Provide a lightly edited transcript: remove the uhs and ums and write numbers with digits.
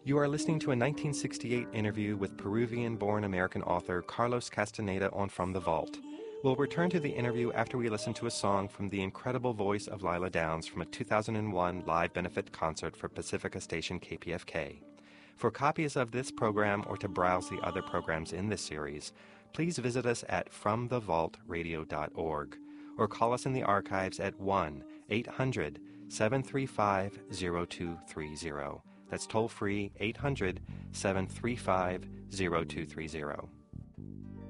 You are listening to a 1968 interview with Peruvian-born American author Carlos Castaneda on From the Vault. We'll return to the interview after we listen to a song from the incredible voice of Lila Downs from a 2001 live benefit concert for Pacifica station KPFK. For copies of this program or to browse the other programs in this series, please visit us at fromthevaultradio.org or call us in the archives at 1-800-735-0230. That's toll-free 800-735-0230.